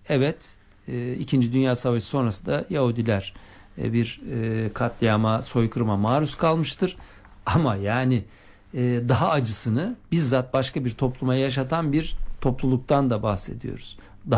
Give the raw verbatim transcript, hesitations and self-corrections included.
evet, e, İkinci Dünya Savaşı sonrası da Yahudiler e, bir e, katliama, soykırıma maruz kalmıştır. Ama yani e, daha acısını bizzat başka bir topluma yaşatan bir topluluktan da bahsediyoruz.